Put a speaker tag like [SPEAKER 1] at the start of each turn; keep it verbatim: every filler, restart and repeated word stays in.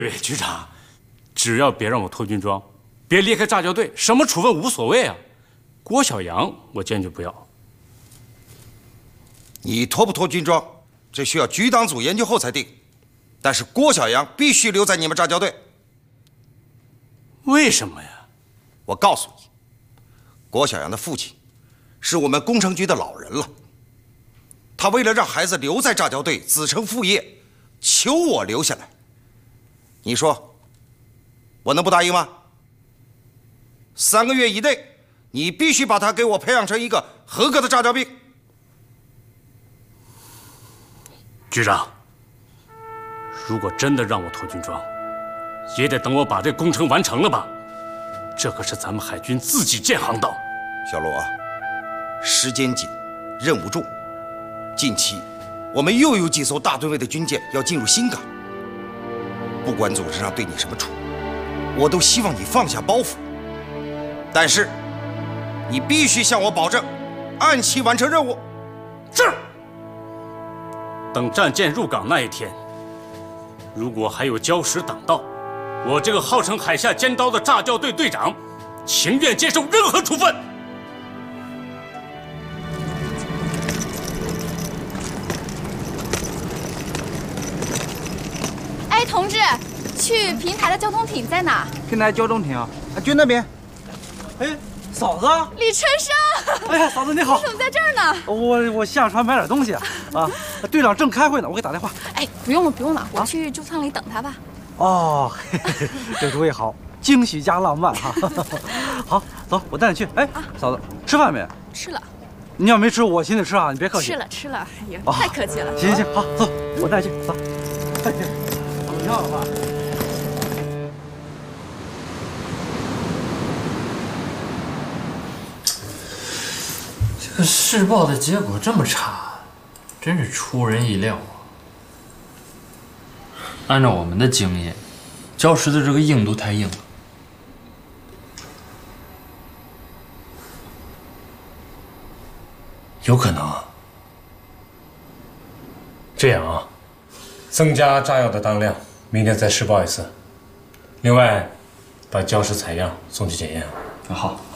[SPEAKER 1] 对，局长，只要别让我脱军装，别离开炸校队，什么处分无所谓啊。郭小阳，我坚决不要。
[SPEAKER 2] 你脱不脱军装，这需要局党组研究后才定。但是郭小阳必须留在你们炸校队。
[SPEAKER 1] 为什么呀？
[SPEAKER 2] 我告诉你，郭小阳的父亲是我们工程局的老人了，他为了让孩子留在炸校队子承父业，求我留下来。你说，我能不答应吗？三个月以内，你必须把他给我培养成一个合格的炸校兵。
[SPEAKER 1] 局长，如果真的让我脱军装，也得等我把这工程完成了吧？这可是咱们海军自己建航道。
[SPEAKER 2] 小罗啊，时间紧，任务重，近期我们又有几艘大吨位的军舰要进入新港。不管组织上对你什么处，我都希望你放下包袱。但是，你必须向我保证，按期完成任务。
[SPEAKER 1] 是。等战舰入港那一天，如果还有礁石挡道，我这个号称海下尖刀的炸校队队长，情愿接受任何处分。
[SPEAKER 3] 哎，同志，去平台的交通艇在哪？
[SPEAKER 4] 平台交通艇啊，就那边。哎，嫂子，
[SPEAKER 3] 李春生。
[SPEAKER 4] 哎呀，嫂子你好，
[SPEAKER 3] 你怎么在这儿呢？
[SPEAKER 4] 我我下船买点东西啊。啊，队长正开会呢，我给打电话。
[SPEAKER 3] 哎，不用了，不用了，我去驻舱里等他吧。
[SPEAKER 4] 哦，嘿嘿这主意好，惊喜加浪漫哈。好，走，我带你去。哎，嫂子，吃饭没？
[SPEAKER 3] 吃了。
[SPEAKER 4] 你要没吃，我请你吃啊，你别客气。
[SPEAKER 3] 吃了，吃了。哎呀，太客气了。
[SPEAKER 4] 行行行，好，走，我带你去，走。哎呀，怎么样了吧？
[SPEAKER 5] 这个试爆的结果这么差，真是出人意料啊！按照我们的经验，礁石的这个硬度太硬了。
[SPEAKER 1] 有可能啊。这样啊，增加炸药的当量，明天再试爆一次。另外，把礁石采样送去检验。
[SPEAKER 5] 啊，好。